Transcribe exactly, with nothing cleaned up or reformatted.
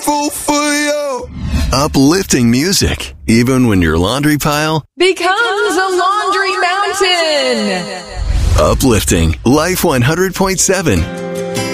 grateful for you. Uplifting music, even when your laundry pile becomes a laundry mountain. Uplifting Life one hundred point seven.